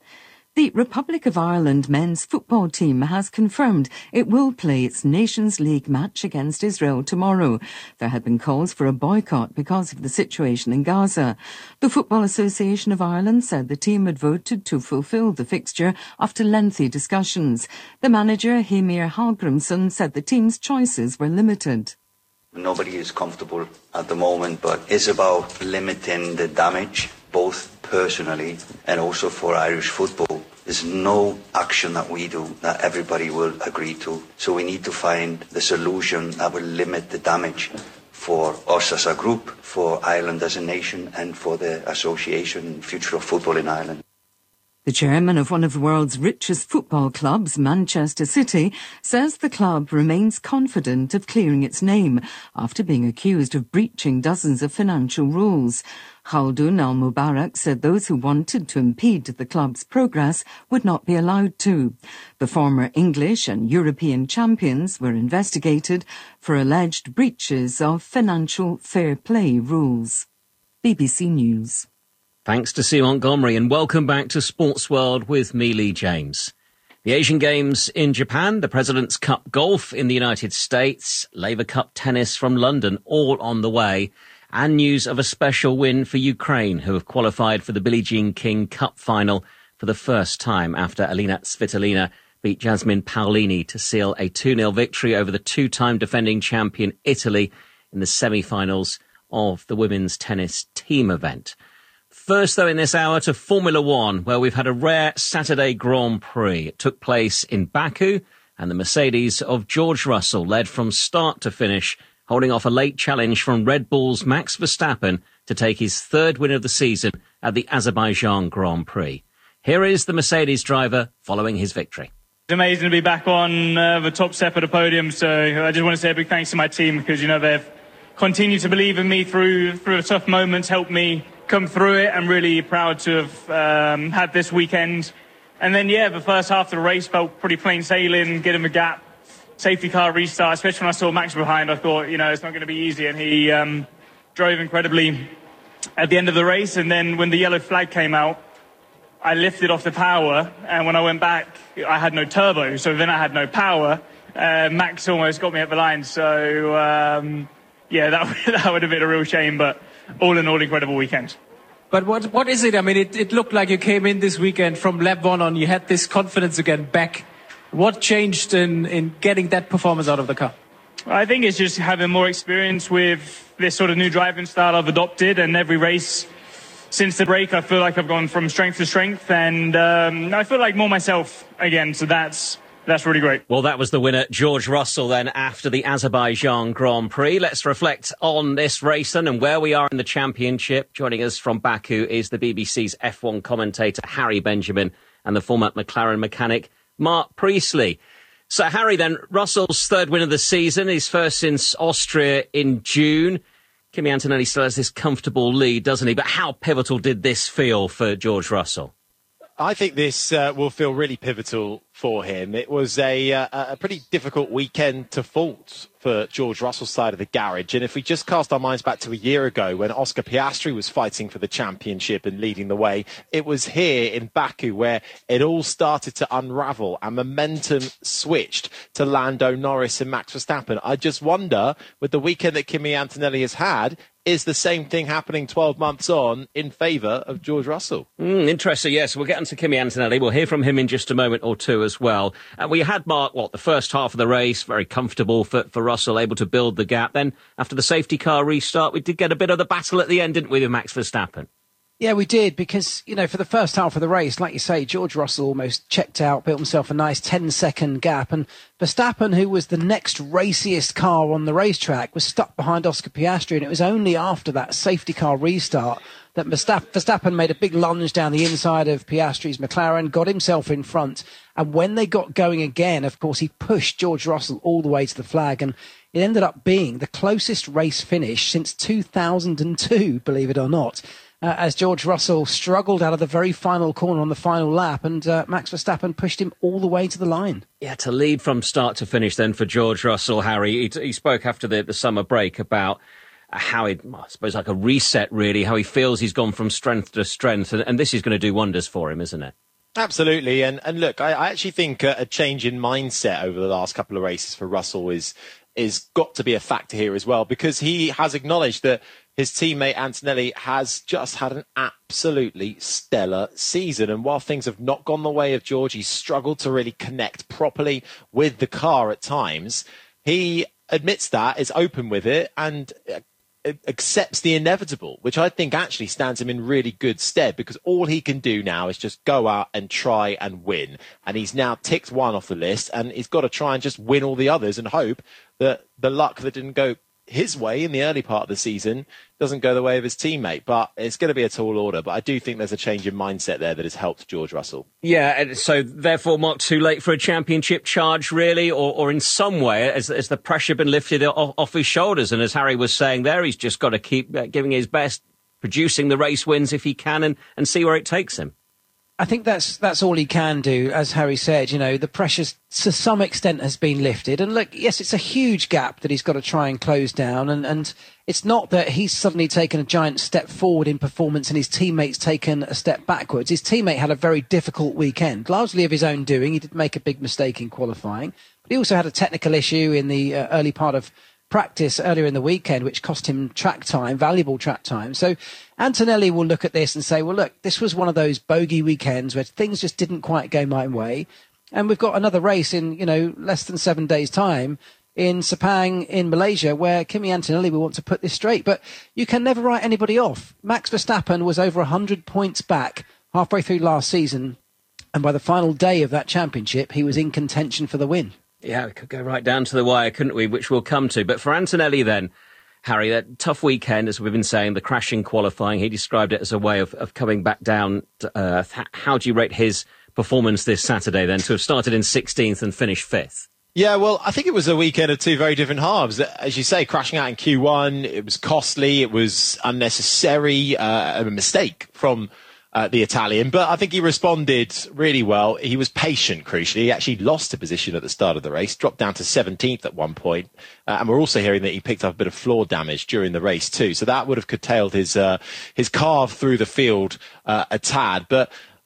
The Republic of Ireland men's football team has confirmed it will play its Nations League match against Israel tomorrow. There had been calls for a boycott because of the situation in Gaza. The Football Association of Ireland said the team had voted to fulfil the fixture after lengthy discussions. The manager, Heimir Hallgrímsson, said the team's choices were limited. Nobody is comfortable at the moment, but it's about limiting the damage, both personally and also for Irish football. There's no action that we do that everybody will agree to. So we need to find the solution that will limit the damage for us as a group, for Ireland as a nation, and for the association Future of Football in Ireland. The chairman of one of the world's richest football clubs, Manchester City, says the club remains confident of clearing its name after being accused of breaching dozens of financial rules. Khaldun Al-Mubarak said those who wanted to impede the club's progress would not be allowed to. The former English and European champions were investigated for alleged breaches of financial fair play rules. BBC News. Thanks to Sue Montgomery, and welcome back to Sports World with me, Lee James. The Asian Games in Japan, the President's Cup Golf in the United States, Laver Cup Tennis from London, all on the way, and news of a special win for Ukraine, who have qualified for the Billie Jean King Cup final for the first time after Alina Svitolina beat Jasmine Paolini to seal a 2-0 victory over the 2-time defending champion Italy in the semi-finals of the women's tennis team event. First, though, in this hour to Formula One, where we've had a rare Saturday Grand Prix. It took place in Baku, and the Mercedes of George Russell led from start to finish, holding off a late challenge from Red Bull's Max Verstappen to take his 3rd win of the season at the Azerbaijan Grand Prix. Here is the Mercedes driver following his victory. It's amazing to be back on the top step of the podium, so I just want to say a big thanks to my team because, you know, they've continued to believe in me through the tough moments, helped me come through it. I'm really proud to have had this weekend. And then, the first half of the race felt pretty plain sailing, get him a gap, safety car restart, especially when I saw Max behind. I thought, you know, it's not going to be easy. And he drove incredibly at the end of the race. And then when the yellow flag came out, I lifted off the power. And when I went back, I had no turbo. So then I had no power. Max almost got me at the line. So, yeah, that would have been a real shame. But all in all, incredible weekend. But what is it? I mean, it looked like you came in this weekend from lap 1 on. You had this confidence again back. What changed in getting that performance out of the car? I think it's just having more experience with this sort of new driving style I've adopted, and every race since the break, I feel like I've gone from strength to strength, and I feel like more myself again. So that's really great. Well, that was the winner, George Russell, then, after the Azerbaijan Grand Prix. Let's reflect on this race then and where we are in the championship. Joining us from Baku is the BBC's F1 commentator, Harry Benjamin, and the former McLaren mechanic, Mark Priestley. So, Harry, then, Russell's third win of the season, his first since Austria in June. Kimi Antonelli still has this comfortable lead, doesn't he? But how pivotal did this feel for George Russell? I think this will feel really pivotal for him. It was a pretty difficult weekend to fault for George Russell's side of the garage. And if we just cast our minds back to a year ago when Oscar Piastri was fighting for the championship and leading the way, it was here in Baku where it all started to unravel and momentum switched to Lando Norris and Max Verstappen. I just wonder, with the weekend that Kimi Antonelli has had, is the same thing happening 12 months on in favour of George Russell? Interesting, yes. We'll get on to Kimi Antonelli. We'll hear from him in just a moment or two as well. We had, Mark, the first half of the race, very comfortable for Russell, able to build the gap. Then, after the safety car restart, we did get a bit of the battle at the end, didn't we, with Max Verstappen? Yeah, we did, because, for the first half of the race, like you say, George Russell almost checked out, built himself a nice 10-second gap, and Verstappen, who was the next raciest car on the racetrack, was stuck behind Oscar Piastri, and it was only after that safety car restart that Verstappen made a big lunge down the inside of Piastri's McLaren, got himself in front, and when they got going again, of course, he pushed George Russell all the way to the flag, and it ended up being the closest race finish since 2002, believe it or not. As George Russell struggled out of the very final corner on the final lap, and Max Verstappen pushed him all the way to the line. Yeah, to lead from start to finish then for George Russell, Harry. He spoke after the summer break about how I suppose like a reset, really, how he feels he's gone from strength to strength, and this is going to do wonders for him, isn't it? Absolutely. And look, I actually think a change in mindset over the last couple of races for Russell is got to be a factor here as well, because he has acknowledged that his teammate Antonelli has just had an absolutely stellar season. And while things have not gone the way of George, he's struggled to really connect properly with the car at times. He admits that, is open with it, and accepts the inevitable, which I think actually stands him in really good stead, because all he can do now is just go out and try and win. And he's now ticked one off the list, and he's got to try and just win all the others and hope that the luck that didn't go his way in the early part of the season doesn't go the way of his teammate. But it's going to be a tall order. But I do think there's a change in mindset there that has helped George Russell. Yeah, and so therefore, Mark, too late for a championship charge, really? Or in some way, has the pressure been lifted off his shoulders? And as Harry was saying there, he's just got to keep giving his best, producing the race wins if he can, and see where it takes him. I think that's all he can do. As Harry said, the pressure to some extent has been lifted. And look, yes, it's a huge gap that he's got to try and close down. And it's not that he's suddenly taken a giant step forward in performance and his teammate's taken a step backwards. His teammate had a very difficult weekend, largely of his own doing. He did make a big mistake in qualifying, but he also had a technical issue in the early part of practice earlier in the weekend, which cost him track time, valuable track time. So Antonelli will look at this and say, well, look, this was one of those bogey weekends where things just didn't quite go my way. And we've got another race in, less than 7 days' time in Sepang in Malaysia, where Kimi Antonelli will want to put this straight. But you can never write anybody off. Max Verstappen was over 100 points back halfway through last season. And by the final day of that championship, he was in contention for the win. Yeah, we could go right down to the wire, couldn't we? Which we'll come to. But for Antonelli then, Harry, that tough weekend, as we've been saying, the crashing qualifying, he described it as a way of coming back down to earth. How do you rate his performance this Saturday then, to have started in 16th and finished 5th? Yeah, well, I think it was a weekend of two very different halves. As you say, crashing out in Q1, it was costly, it was unnecessary, a mistake from the Italian, but I think he responded really well. He was patient, crucially. He actually lost a position at the start of the race, dropped down to 17th at one point. And we're also hearing that he picked up a bit of floor damage during the race too. So that would have curtailed his carve through the field a tad. But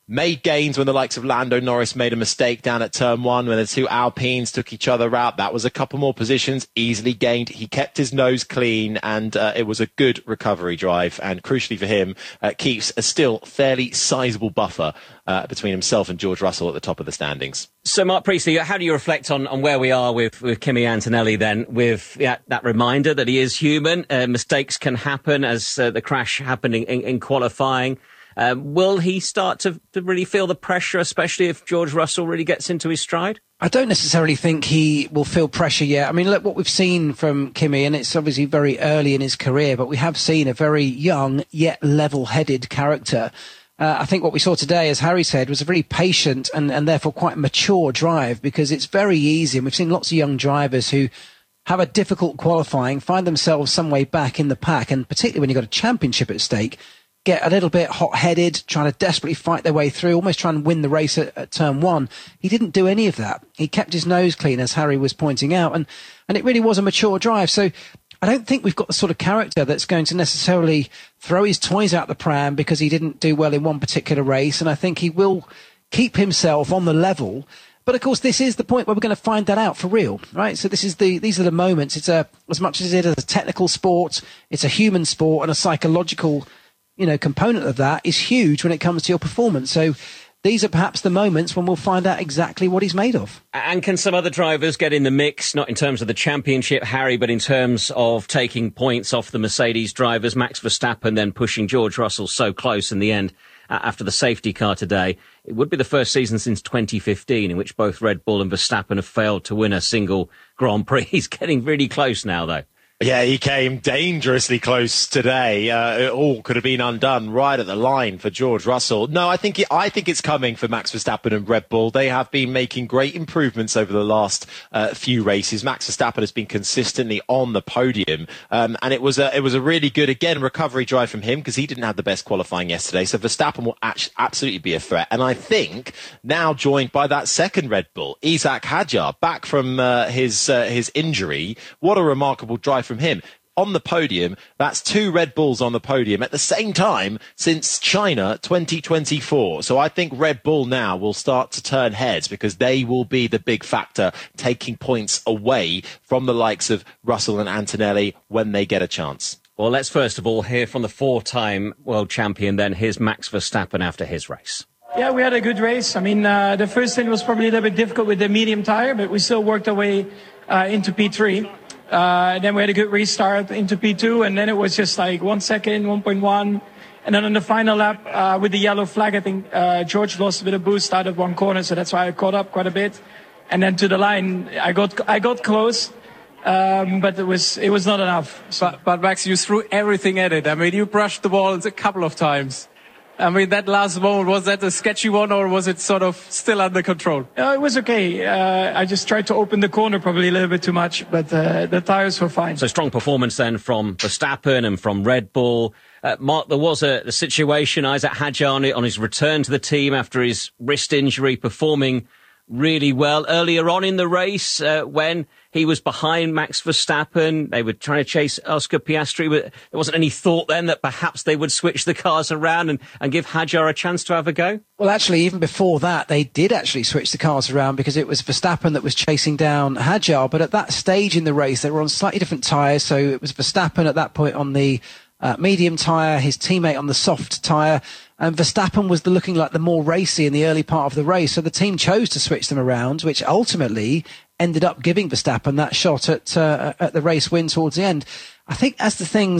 made gains when the likes of Lando Norris made a mistake down at turn 1 when the two Alpines took each other out. That was a couple more positions, easily gained. He kept his nose clean, and it was a good recovery drive. And crucially for him, keeps a still fairly sizable buffer between himself and George Russell at the top of the standings. So, Mark Priestley, how do you reflect on where we are with Kimi Antonelli then, with that reminder that he is human? Mistakes can happen, as the crash happened in qualifying. Will he start to really feel the pressure, especially if George Russell really gets into his stride? I don't necessarily think he will feel pressure yet. I mean, look what we've seen from Kimi, and it's obviously very early in his career, but we have seen a very young yet level-headed character. I think what we saw today, as Harry said, was a very patient and therefore quite mature drive, because it's very easy, and we've seen lots of young drivers who have a difficult qualifying, find themselves some way back in the pack, and particularly when you've got a championship at stake, get a little bit hot-headed, trying to desperately fight their way through, almost trying to win the race at turn 1. He didn't do any of that. He kept his nose clean, as Harry was pointing out, and it really was a mature drive. So I don't think we've got the sort of character that's going to necessarily throw his toys out the pram because he didn't do well in one particular race, and I think he will keep himself on the level. But of course, this is the point where we're going to find that out for real, right? So these are the moments. It's as much as it is a technical sport, it's a human sport, and a psychological component of that is huge when it comes to your performance. So these are perhaps the moments when we'll find out exactly what he's made of. And can some other drivers get in the mix, not in terms of the championship, Harry, but in terms of taking points off the Mercedes drivers? Max Verstappen then pushing George Russell so close in the end after the safety car today. It would be the first season since 2015 in which both Red Bull and Verstappen have failed to win a single Grand Prix. He's getting really close now, though. Yeah, he came dangerously close today. It all could have been undone right at the line for George Russell. No, I think it's coming for Max Verstappen and Red Bull. They have been making great improvements over the last few races. Max Verstappen has been consistently on the podium, and it was a really good, again, recovery drive from him because he didn't have the best qualifying yesterday. So Verstappen will absolutely be a threat. And I think now joined by that second Red Bull, Isack Hadjar, back from his injury. What a remarkable drive from him. On the podium, that's 2 Red Bulls on the podium at the same time since China 2024. So I think Red Bull now will start to turn heads because they will be the big factor taking points away from the likes of Russell and Antonelli when they get a chance. Well, let's first of all hear from the 4-time world champion then. Here's Max Verstappen after his race. Yeah, we had a good race. I mean, the first thing was probably a little bit difficult with the medium tire, but we still worked our way into P3. Then we had a good restart into P2, and then it was just like 1 second, 1.1. And then on the final lap, with the yellow flag, I think George lost a bit of boost out of one corner, so that's why I caught up quite a bit. And then to the line, I got close, but it was not enough. But Max, you threw everything at it. I mean, you brushed the ball a couple of times. I mean, that last moment, was that a sketchy one or was it sort of still under control? It was okay. I just tried to open the corner probably a little bit too much, but the tires were fine. So strong performance then from Verstappen and from Red Bull. Mark, there was a situation, Isack Hadjar on his return to the team after his wrist injury, performing really well earlier on in the race when he was behind Max Verstappen. They were trying to chase Oscar Piastri. There wasn't any thought then that perhaps they would switch the cars around and give Hadjar a chance to have a go? Well, actually, even before that, they did actually switch the cars around because it was Verstappen that was chasing down Hadjar. But at that stage in the race, they were on slightly different tyres. So it was Verstappen at that point on the medium tyre, his teammate on the soft tyre. And Verstappen was looking like the more racy in the early part of the race. So the team chose to switch them around, which ultimately ended up giving Verstappen that shot at the race win towards the end. I think as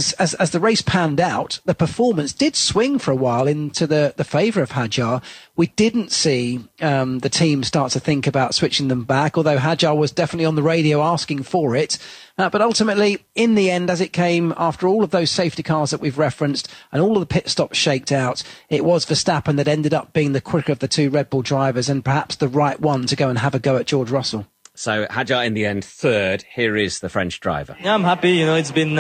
the race panned out, the performance did swing for a while into the favour of Hadjar. We didn't see the team start to think about switching them back, although Hadjar was definitely on the radio asking for it. But ultimately, in the end, as it came after all of those safety cars that we've referenced and all of the pit stops shaked out, it was Verstappen that ended up being the quicker of the 2 Red Bull drivers and perhaps the right one to go and have a go at George Russell. So Hadjar in the end third. Here is the French driver. Yeah, I'm happy. It's been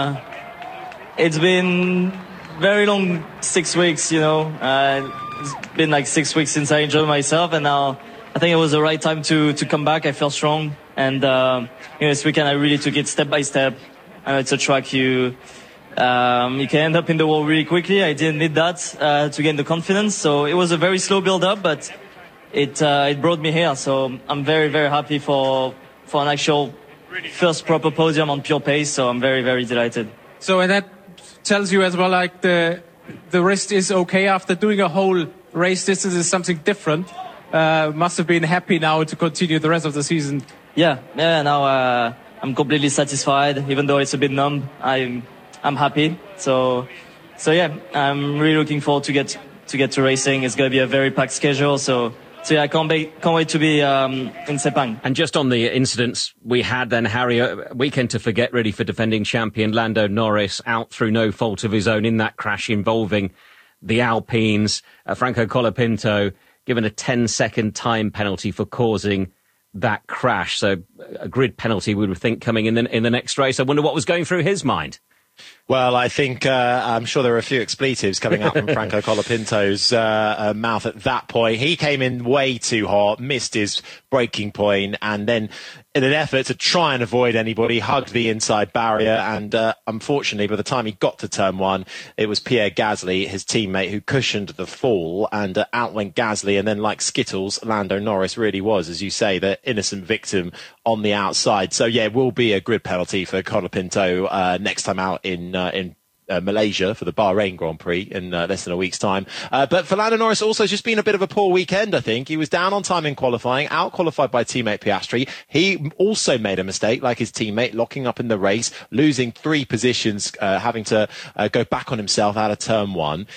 very long 6 weeks. It's been like 6 weeks since I enjoyed myself, and now I think it was the right time to come back. I felt strong, and this weekend I really took it step by step. It's a track you You can end up in the wall really quickly. I didn't need that to gain the confidence. So it was a very slow build-up, but it brought me here. So I'm very, very happy for an actual first proper podium on pure pace. So I'm very, very delighted. So and that tells you as well, like the wrist is okay after doing a whole race. This is something different. Must have been happy now to continue the rest of the season. Yeah. Now I'm completely satisfied, even though it's a bit numb. I'm happy. So yeah, I'm really looking forward to get to racing. It's going to be a very packed schedule. So yeah, I can't wait to be in Sepang. And just on the incidents we had then, Harry, a weekend to forget really for defending champion Lando Norris, out through no fault of his own in that crash involving the Alpines. Franco Colapinto given a 10-second time penalty for causing that crash. So a grid penalty, we would think, coming in the next race. I wonder what was going through his mind. Well, I think I'm sure there were a few expletives coming out from Franco Colapinto's mouth at that point. He came in way too hot, missed his braking point, and then in an effort to try and avoid anybody, hugged the inside barrier. And unfortunately, by the time he got to turn one, it was Pierre Gasly, his teammate, who cushioned the fall, and out went Gasly. And then, like Skittles, Lando Norris really was, as you say, the innocent victim on the outside. So yeah, it will be a grid penalty for Colapinto next time out in Malaysia for the Bahrain Grand Prix in less than a week's time. But for Lando Norris also, it's just been a bit of a poor weekend, I think. He was down on time in qualifying, out-qualified by teammate Piastri. He also made a mistake, like his teammate, locking up in the race, losing 3 positions, having to go back on himself out of turn 1.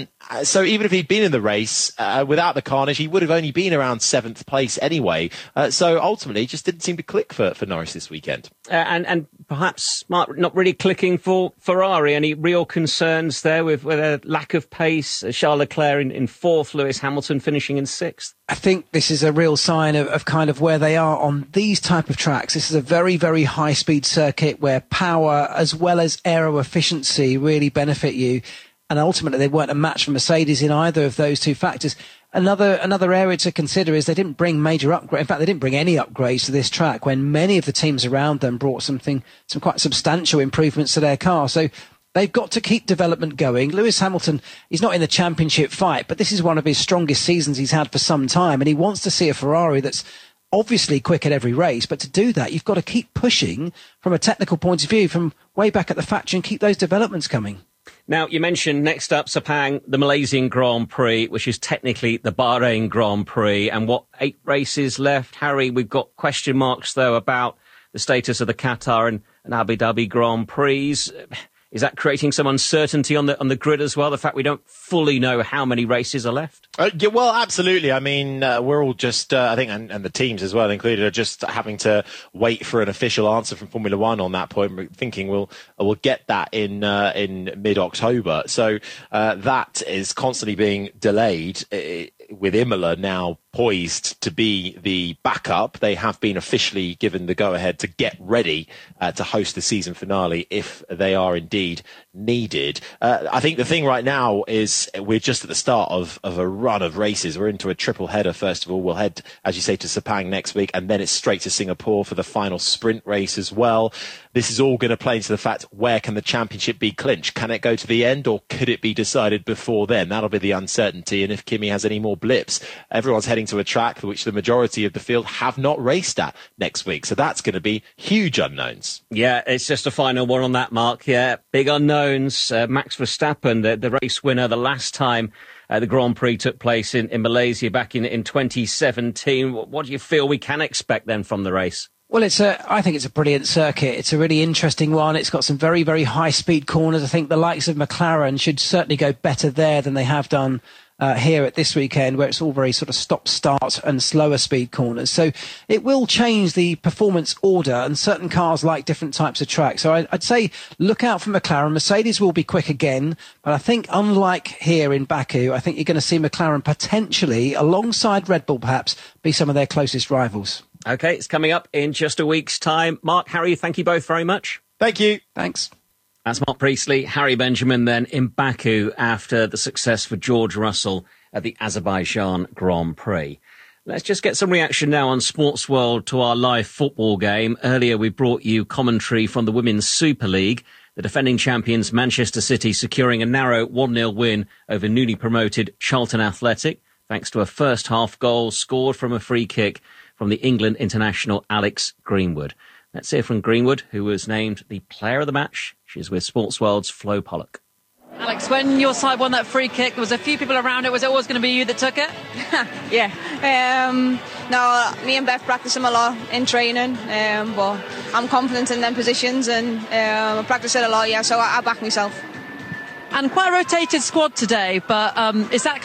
So even if he'd been in the race without the carnage, he would have only been around 7th place anyway. So ultimately, it just didn't seem to click for Norris this weekend. And perhaps, Mark, not really clicking for Ferrari. Any real concerns there with a lack of pace? Charles Leclerc in 4th, Lewis Hamilton finishing in 6th. I think this is a real sign of kind of where they are on these type of tracks. This is a very, very high-speed circuit where power as well as aero efficiency really benefit you. And ultimately, they weren't a match for Mercedes in either of those two factors. Another area to consider is they didn't bring major upgrades. In fact, they didn't bring any upgrades to this track when many of the teams around them brought some quite substantial improvements to their car. So they've got to keep development going. Lewis Hamilton, he's not in the championship fight, but this is one of his strongest seasons he's had for some time. And he wants to see a Ferrari that's obviously quick at every race. But to do that, you've got to keep pushing from a technical point of view from way back at the factory and keep those developments coming. Now, you mentioned next up, Sepang, the Malaysian Grand Prix, which is technically the Bahrain Grand Prix. And 8 races left? Harry, we've got question marks, though, about the status of the Qatar and Abu Dhabi Grand Prix. Is that creating some uncertainty on the grid as well? The fact we don't fully know how many races are left? Yeah, well, absolutely. I mean, we're all just, I think, and the teams as well included, are just having to wait for an official answer from Formula One on that point. We're thinking we'll get that in mid-October. So that is constantly being delayed. With Imola now poised to be the backup, they have been officially given the go-ahead to get ready to host the season finale if they are indeed needed. I think the thing right now is we're just at the start of a run of races. We're into a triple header. First of all, we'll head, as you say, to Sepang next week, and then it's straight to Singapore for the final sprint race as well. This is all going to play into the fact, where can the championship be clinched? Can it go to the end, or could it be decided before then? That'll be the uncertainty. And if Kimi has any more blips, everyone's heading to a track which the majority of the field have not raced at next week. So that's going to be huge unknowns. Yeah, it's just a final one on that, Mark. Yeah, big unknowns. Max Verstappen, the race winner the last time the Grand Prix took place in Malaysia back in 2017. What do you feel we can expect then from the race? Well, I think it's a brilliant circuit. It's a really interesting one. It's got some very, very high-speed corners. I think the likes of McLaren should certainly go better there than they have done here at this weekend, where it's all very sort of stop-start and slower speed corners. So it will change the performance order, and certain cars like different types of tracks. So I'd say look out for McLaren. Mercedes will be quick again, but I think unlike here in Baku, I think you're going to see McLaren potentially, alongside Red Bull perhaps, be some of their closest rivals. OK, it's coming up in just a week's time. Mark, Harry, thank you both very much. Thank you. Thanks. That's Mark Priestley, Harry Benjamin then in Baku after the success for George Russell at the Azerbaijan Grand Prix. Let's just get some reaction now on Sports World to our live football game. Earlier we brought you commentary from the Women's Super League. The defending champions Manchester City securing a narrow 1-0 win over newly promoted Charlton Athletic, thanks to a first-half goal scored from a free kick from the England international Alex Greenwood. Let's hear from Greenwood, who was named the player of the match. She's with Sportsworld's Flo Pollock. Alex, when your side won that free kick, there was a few people around it. Was it always going to be you that took it? Yeah. No, me and Beth practice them a lot in training, but I'm confident in them positions and I practice it a lot, yeah, so I back myself. And quite a rotated squad today, but is that